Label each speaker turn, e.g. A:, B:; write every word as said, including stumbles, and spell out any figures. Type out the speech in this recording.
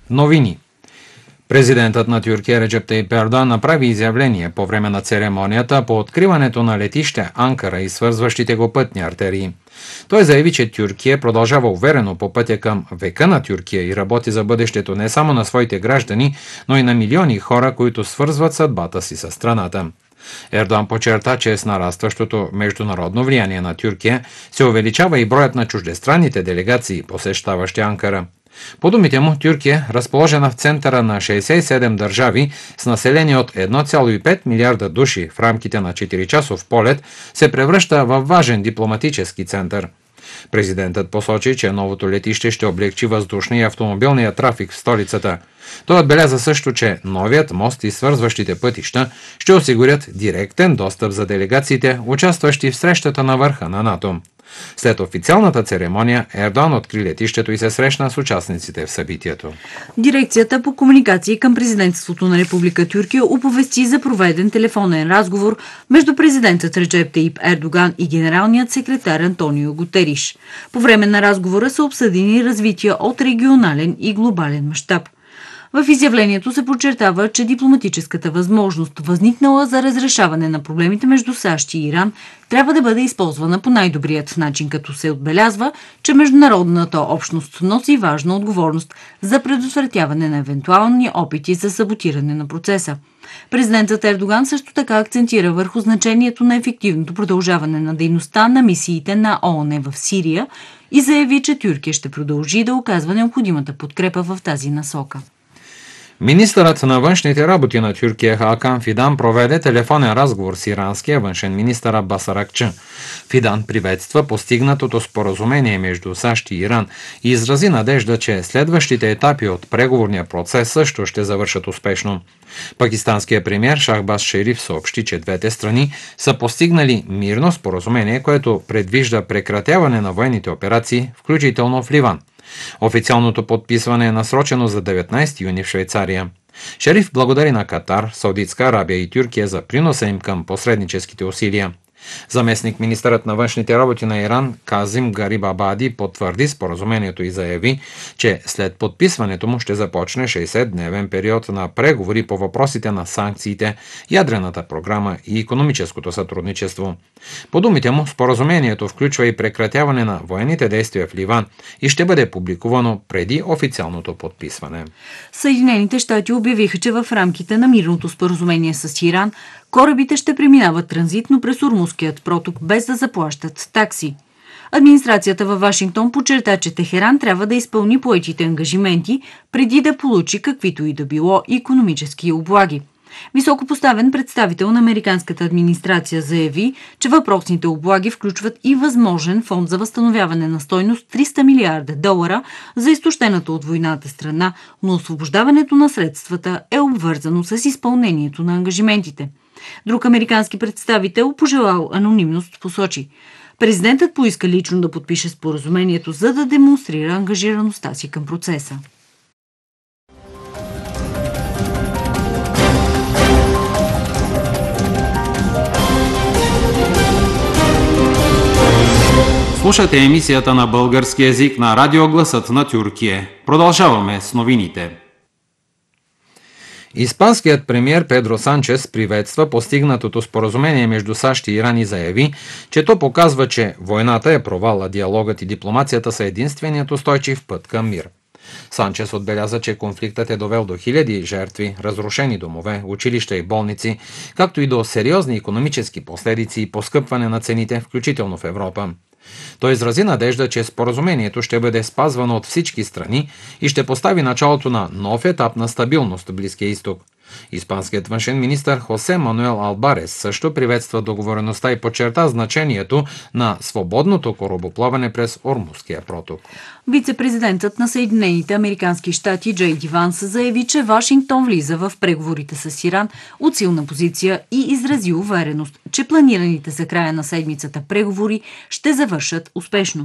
A: Новини. Президентът на Тюркия Реджеп Таип Ердоан направи изявление по време на церемонията по откриването на летище Анкара и свързващите го пътни артерии. Той заяви, че Тюркия продължава уверено по пътя към века на Тюркия и работи за бъдещето не само на своите граждани, но и на милиони хора, които свързват съдбата си със страната. Ердоан подчерта, че с нарастващото международно влияние на Тюркия се увеличава и броят на чуждестранните делегации, посещаващи Анкара. По думите му, Тюркия, разположена в центъра на шейсет и седем държави с население от едно цяло и пет милиарда души в рамките на четиричасов полет, се превръща в важен дипломатически център. Президентът посочи, че новото летище ще облегчи въздушния и автомобилния трафик в столицата. Той отбеляза също, че новият мост и свързващите пътища ще осигурят директен достъп за делегациите, участващи в срещата на върха на НАТО. След официалната церемония Ердоан откри летището и се срещна с участниците в събитието.
B: Дирекцията по комуникации към президентството на Република Тюркия оповести за проведен телефонен разговор между президентът Реджеп Таип Ердоган и генералният секретар Антонио Гутериш. По време на разговора са обсъдени развития от регионален и глобален мащаб. В изявлението се подчертава, че дипломатическата възможност, възникнала за разрешаване на проблемите между САЩ и Иран, трябва да бъде използвана по най-добрият начин, като се отбелязва, че международната общност носи важна отговорност за предотвратяване на евентуални опити за саботиране на процеса. Президентът Ердоган също така акцентира върху значението на ефективното продължаване на дейността на мисиите на ООН в Сирия и заяви, че Тюркия ще продължи да оказва необходимата подкрепа в тази насока.
A: Министърът на външните работи на Тюркия Хакан Фидан проведе телефонен разговор с иранския външен министър Аббас Аракчи. Фидан приветства постигнатото споразумение между САЩ и Иран и изрази надежда, че следващите етапи от преговорния процес също ще завършат успешно. Пакистанският премиер Шахбаз Шериф съобщи, че двете страни са постигнали мирно споразумение, което предвижда прекратяване на военните операции, включително в Ливан. Официалното подписване е насрочено за деветнайсети юни в Швейцария. Шериф благодари на Катар, Саудитска Арабия и Тюркия за приноса им към посредническите усилия. Заместник министърът на външните работи на Иран Казим Гарибабади потвърди споразумението и заяви, че след подписването му ще започне шейсетдневен период на преговори по въпросите на санкциите, ядрената програма и икономическото сътрудничество. По думите му, споразумението включва и прекратяване на военните действия в Ливан и ще бъде публикувано преди официалното подписване.
B: Съединените щати обявиха, че в рамките на мирното споразумение с Иран корабите ще преминават транзитно през Ормузският проток без да заплащат такси. Администрацията във Вашингтон подчерта, че Техеран трябва да изпълни поетите ангажименти преди да получи каквито и да било икономически облаги. Високопоставен представител на американската администрация заяви, че въпросните облаги включват и възможен фонд за възстановяване на стойност триста милиарда долара за изтощената от войната страна, но освобождаването на средствата е обвързано с изпълнението на ангажиментите. Друг американски представител, пожелал анонимност, посочи: президентът поиска лично да подпише споразумението, за да демонстрира ангажираността си към процеса.
A: Слушате емисията на български език на Радио Гласът на Тюркия. Продължаваме с новините. Испанският премиер Педро Санчес приветства постигнатото споразумение между САЩ и Иран и заяви, че то показва, че войната е провал, а диалогът и дипломацията са единственият устойчив път към мир. Санчес отбеляза, че конфликтът е довел до хиляди жертви, разрушени домове, училища и болници, както и до сериозни икономически последици и поскъпване на цените, включително в Европа. Той изрази надежда, че споразумението ще бъде спазвано от всички страни и ще постави началото на нов етап на стабилност в Близкия изток. Испанският външен министър Хосе Мануел Албарес също приветства договореността и подчерта значението на свободното корабоплаване през Ормузския проток.
B: Вице-президентът на Съединените американски щати Джей Ди Ванс заяви, че Вашингтон влиза в преговорите с Иран от силна позиция и изрази увереност, че планираните за края на седмицата преговори ще завършат успешно.